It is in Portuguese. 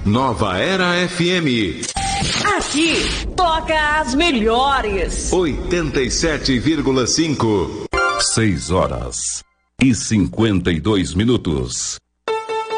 Nova Era FM. Aqui toca as melhores. 87,5. 6 horas e 52 minutos.